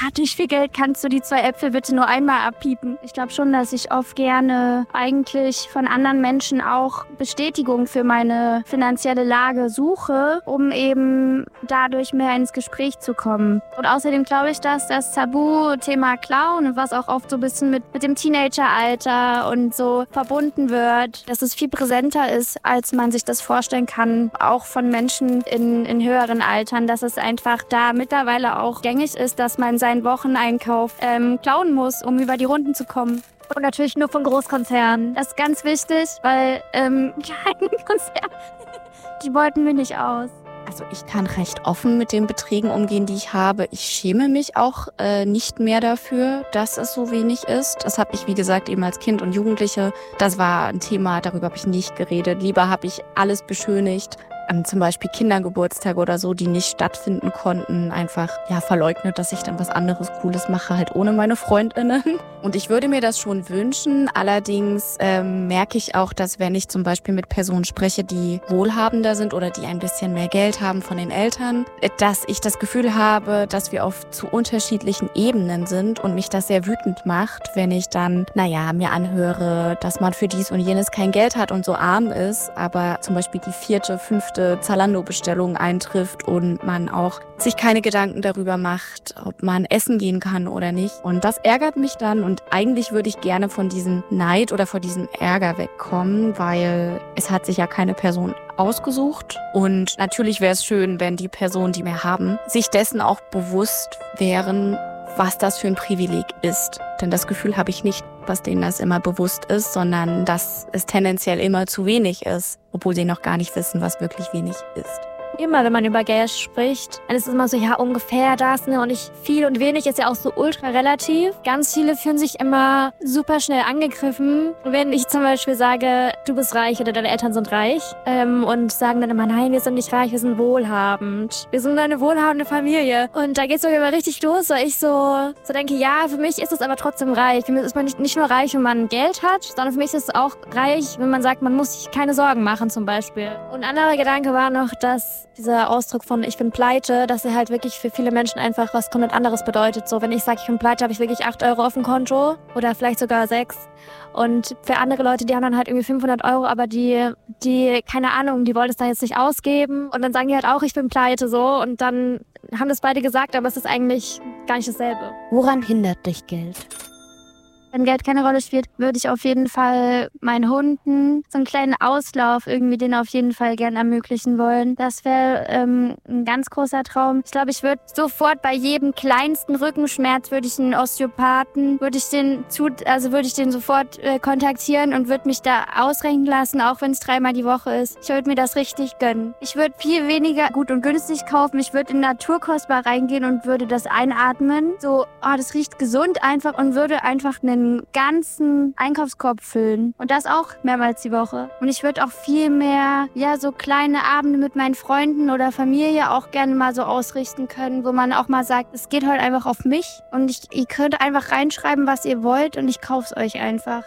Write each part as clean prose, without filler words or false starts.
hatte ich viel Geld, kannst du die 2 Äpfel bitte nur einmal abpiepen? Ich glaube schon, dass ich oft gerne eigentlich von anderen Menschen auch Bestätigung für meine finanzielle Lage suche, um eben dadurch mehr ins Gespräch zu kommen. Und außerdem glaube ich, dass das Tabuthema Klauen, was auch oft so ein bisschen mit dem Teenageralter und so verbunden wird, dass es viel präsenter ist, als man sich das vorstellen kann, auch von Menschen in höheren Altern, dass es einfach da mittlerweile auch gängig ist, dass man seinen Wocheneinkauf klauen muss, um über die Runden zu kommen. Und natürlich nur von Großkonzernen. Das ist ganz wichtig, weil kleine Konzerne, die beuten wir nicht aus. Also ich kann recht offen mit den Beträgen umgehen, die ich habe. Ich schäme mich auch nicht mehr dafür, dass es so wenig ist. Das habe ich, wie gesagt, eben als Kind und Jugendliche. Das war ein Thema, darüber habe ich nicht geredet. Lieber habe ich alles beschönigt. Zum Beispiel Kindergeburtstage oder so, die nicht stattfinden konnten, einfach verleugnet, dass ich dann was anderes Cooles mache, halt ohne meine FreundInnen. Und ich würde mir das schon wünschen. Allerdings merke ich auch, dass wenn ich zum Beispiel mit Personen spreche, die wohlhabender sind oder die ein bisschen mehr Geld haben von den Eltern, dass ich das Gefühl habe, dass wir auf zu unterschiedlichen Ebenen sind und mich das sehr wütend macht, wenn ich dann, mir anhöre, dass man für dies und jenes kein Geld hat und so arm ist, aber zum Beispiel die 4., 5. Zalando-Bestellung eintrifft und man auch sich keine Gedanken darüber macht, ob man essen gehen kann oder nicht. Und das ärgert mich dann und eigentlich würde ich gerne von diesem Neid oder vor diesem Ärger wegkommen, weil es hat sich ja keine Person ausgesucht. Und natürlich wäre es schön, wenn die Personen, die wir haben, sich dessen auch bewusst wären, was das für ein Privileg ist. Denn das Gefühl habe ich nicht, dass denen das immer bewusst ist, sondern dass es tendenziell immer zu wenig ist, obwohl sie noch gar nicht wissen, was wirklich wenig ist. Immer, wenn man über Geld spricht, dann ist es immer so, ungefähr das, ne? Und nicht viel und wenig ist ja auch so ultra relativ. Ganz viele fühlen sich immer super schnell angegriffen, wenn ich zum Beispiel sage, du bist reich oder deine Eltern sind reich und sagen dann immer, nein, wir sind nicht reich, wir sind wohlhabend. Wir sind eine wohlhabende Familie. Und da geht's doch immer richtig los, weil ich so denke, ja, für mich ist es aber trotzdem reich. Für mich ist man nicht nur reich, wenn man Geld hat, sondern für mich ist es auch reich, wenn man sagt, man muss sich keine Sorgen machen zum Beispiel. Und ein anderer Gedanke war noch, dass dieser Ausdruck von ich bin pleite, dass er halt wirklich für viele Menschen einfach was komplett anderes bedeutet. So, wenn ich sage, ich bin pleite, habe ich wirklich 8 Euro auf dem Konto oder vielleicht sogar 6. Und für andere Leute, die haben dann halt irgendwie 500 Euro, aber die, keine Ahnung, die wollen es dann jetzt nicht ausgeben. Und dann sagen die halt auch, ich bin pleite, so. Und dann haben das beide gesagt, aber es ist eigentlich gar nicht dasselbe. Woran hindert dich Geld? Wenn Geld keine Rolle spielt, würde ich auf jeden Fall meinen Hunden so einen kleinen Auslauf irgendwie denen auf jeden Fall gern ermöglichen wollen. Das wäre ein ganz großer Traum. Ich glaube, ich würde sofort bei jedem kleinsten Rückenschmerz würde ich einen Osteopathen, würde ich den sofort kontaktieren und würde mich da ausrechnen lassen, auch wenn es 3-mal die Woche ist. Ich würde mir das richtig gönnen. Ich würde viel weniger gut und günstig kaufen. Ich würde in Naturkostbar reingehen und würde das einatmen. So, das riecht gesund einfach und würde einfach einen ganzen Einkaufskorb füllen. Und das auch mehrmals die Woche. Und ich würde auch viel mehr, so kleine Abende mit meinen Freunden oder Familie auch gerne mal so ausrichten können, wo man auch mal sagt, es geht heute einfach auf mich und ihr könnt einfach reinschreiben, was ihr wollt und ich kauf's euch einfach.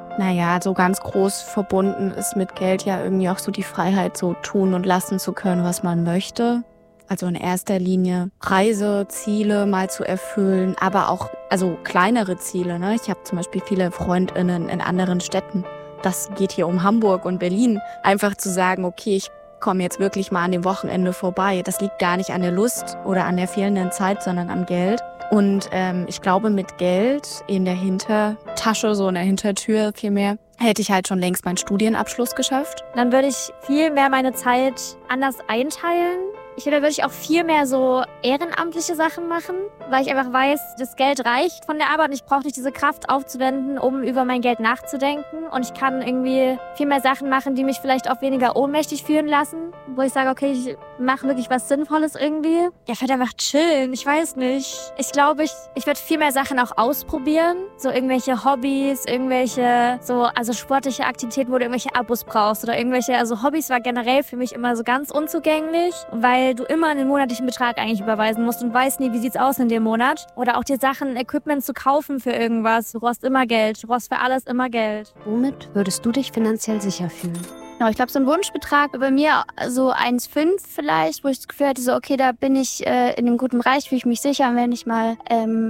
So ganz groß verbunden ist mit Geld ja irgendwie auch so die Freiheit, so tun und lassen zu können, was man möchte. Also in erster Linie Reiseziele mal zu erfüllen, aber auch kleinere Ziele. Ne? Ich habe zum Beispiel viele FreundInnen in anderen Städten. Das geht hier um Hamburg und Berlin. Einfach zu sagen, okay, ich komme jetzt wirklich mal an dem Wochenende vorbei. Das liegt gar nicht an der Lust oder an der fehlenden Zeit, sondern am Geld. Und ich glaube, mit Geld in der Hintertasche, so in der Hintertür vielmehr, hätte ich halt schon längst meinen Studienabschluss geschafft. Dann würde ich viel mehr meine Zeit anders einteilen. Da würde ich auch viel mehr so ehrenamtliche Sachen machen, weil ich einfach weiß, das Geld reicht von der Arbeit und ich brauche nicht diese Kraft aufzuwenden, um über mein Geld nachzudenken. Und ich kann irgendwie viel mehr Sachen machen, die mich vielleicht auch weniger ohnmächtig fühlen lassen, wo ich sage, okay, ich mache wirklich was Sinnvolles irgendwie. Ich werde einfach chillen, ich weiß nicht. Ich glaube, ich werde viel mehr Sachen auch ausprobieren, so irgendwelche Hobbys, irgendwelche sportliche Aktivitäten, wo du irgendwelche Abos brauchst oder irgendwelche, Hobbys war generell für mich immer so ganz unzugänglich, weil du immer einen monatlichen Betrag eigentlich überweisen musst und weißt nie, wie sieht's aus in dem Monat. Oder auch dir Sachen, Equipment zu kaufen für irgendwas. Du brauchst immer Geld. Du brauchst für alles immer Geld. Womit würdest du dich finanziell sicher fühlen? Genau, ich glaube, so ein Wunschbetrag bei mir so 1,5 vielleicht, wo ich das Gefühl hatte, so okay, da bin ich in einem guten Bereich, fühle ich mich sicher. Und wenn ich mal